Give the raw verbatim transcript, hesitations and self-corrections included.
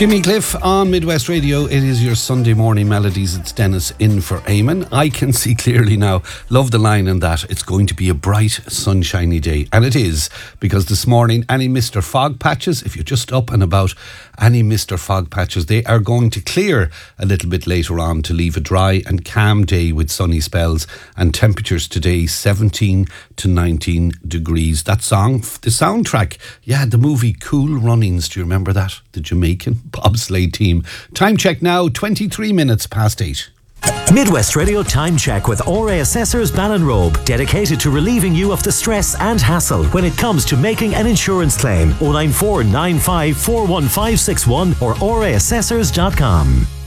Jimmy Cliff on Midwest Radio. It is your Sunday morning melodies. It's Dennis in for Eamon. I can see clearly now. Love the line in that. It's going to be a bright, sunshiny day. And it is, because this morning, any Mister Fog patches, if you're just up and about, any Mister Fog patches, they are going to clear a little bit later on to leave a dry and calm day with sunny spells and temperatures today seventeen to nineteen degrees. That song, the soundtrack, yeah, the movie Cool Runnings. Do you remember that? The Jamaican bobsleigh team. Time check now, twenty-three minutes past eight. Midwest Radio Time Check with O R A Assessors Ballinrobe, dedicated to relieving you of the stress and hassle when it comes to making an insurance claim. oh nine four nine five four one five six one or O R A assessors dot com.